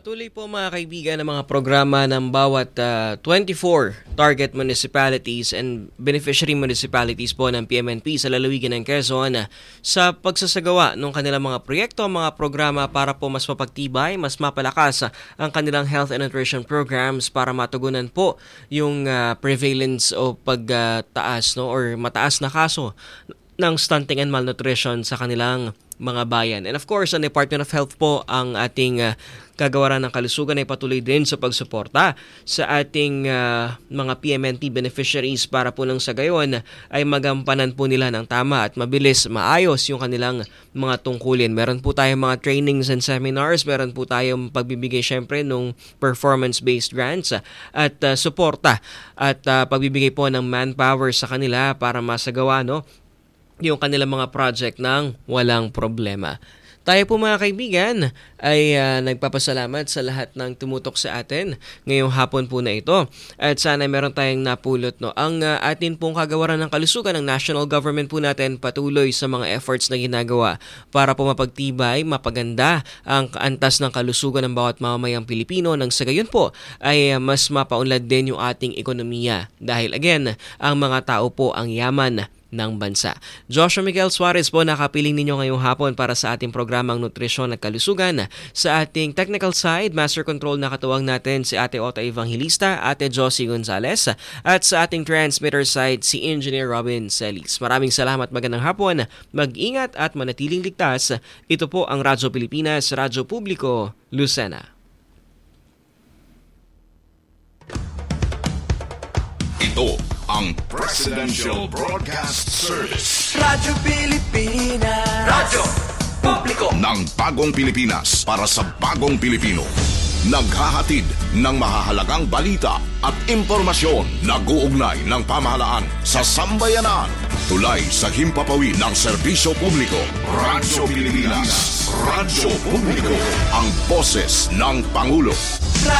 Patuloy po mga kaibigan ng mga programa ng bawat 24 target municipalities and beneficiary municipalities po ng PMNP sa lalawigan ng Quezon sa pagsasagawa ng kanilang mga proyekto, mga programa para po mas mapagtibay, mas mapalakas ang kanilang health and nutrition programs para matugunan po yung prevalence o pagtaas or mataas na kaso ng stunting and malnutrition sa kanilang mga bayan. And of course, ang Department of Health po ang ating kagawaran ng kalusugan ay patuloy din sa pagsuporta sa ating mga PMNP beneficiaries para po nang sa gayon ay magampanan po nila ng tama at mabilis, maayos yung kanilang mga tungkulin. Meron po tayong mga trainings and seminars, meron po tayong pagbibigay syempre ng performance-based grants at suporta at pagbibigay po ng manpower sa kanila para masagawa yung kanilang mga project ng walang problema. Tayo po mga kaibigan ay nagpapasalamat sa lahat ng tumutok sa atin ngayong hapon po na ito. At sana meron tayong napulot. Ang atin pong kagawaran ng kalusugan ng national government po natin patuloy sa mga efforts na ginagawa para po mapagtibay, mapaganda ang antas ng kalusugan ng bawat mamamayang Pilipino nang sa gayon po ay mas mapaunlad din yung ating ekonomiya. Dahil again, ang mga tao po ang yaman ng bansa. Joshua Miguel Suarez po nakapiling ninyo ngayong hapon para sa ating programang Nutrisyon at Kalusugan. Sa ating technical side, Master Control na katuwang natin si Ate Ota Evangelista, Ate Josie Gonzalez, at sa ating transmitter side si Engineer Robin Celis. Maraming salamat, magandang hapon, mag-ingat at manatiling ligtas. Ito po ang Radyo Pilipinas, Radyo Publiko, Lucena. Ito ang Presidential Broadcast Service. Radyo Pilipinas. Radyo Publiko ng bagong Pilipinas para sa bagong Pilipino. Naghahatid ng mahahalagang balita at impormasyon na guugnay ng pamahalaan sa sambayanan. Tulay sa himpapawid ng serbisyo publiko. Radyo Pilipinas. Radyo Publiko. Ang boses ng Pangulo.